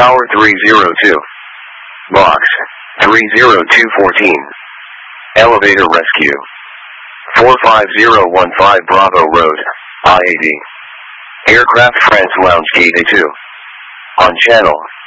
Tower 302. Box 30214. Elevator rescue. 45015 Bravo Road, IAD. Aircraft France Lounge Gate A2. On channel